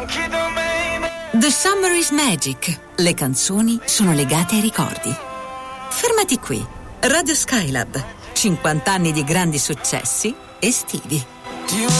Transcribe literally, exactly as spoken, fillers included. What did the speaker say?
The Summer is Magic. Le canzoni sono legate ai ricordi. Fermati qui. Radio Skylab. cinquanta anni di grandi successi estivi.